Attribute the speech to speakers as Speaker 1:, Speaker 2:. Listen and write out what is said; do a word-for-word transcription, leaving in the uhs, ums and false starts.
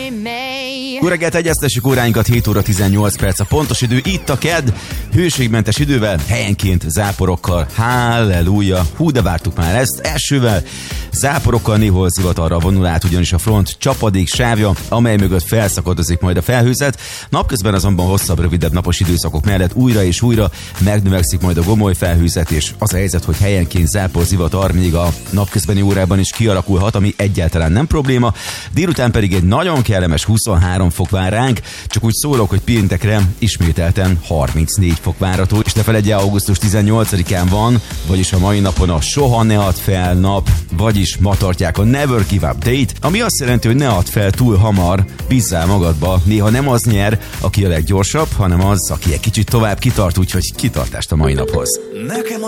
Speaker 1: Jó reggelt, egyeztessük óráinkat, hét óra tizennyolc perc a pontos idő, itt a kedd, hőségmentes idővel, helyenként záporokkal, halleluja, hú de vártuk már ezt, esővel, záporokkal, néhol zivatarra vonul át ugyanis a front csapadék sávja, amely mögött felszakadozik majd a felhőzet, napközben azonban hosszabb, rövidebb napos időszakok mellett újra és újra megnövekszik majd a gomoly felhőzet, és az a helyzet, hogy helyenként zápor, zivatar még a napközbeni órában is kialakulhat, ami egyáltalán nem probléma, délután pedig egy nagyon kellemes huszonhárom fok vár ránk, csak úgy szólok, hogy péntekre ismételten harmincnégy fok várható, és ne feledje, augusztus tizennyolcadikán van, vagyis a mai napon a soha ne add fel nap, vagyis ma tartják a Never Give Up Date, ami azt jelenti, hogy ne add fel túl hamar, bízzál magadba, néha nem az nyer, aki a leggyorsabb, hanem az, aki egy kicsit tovább kitart, úgyhogy kitartást a mai naphoz.
Speaker 2: Nekem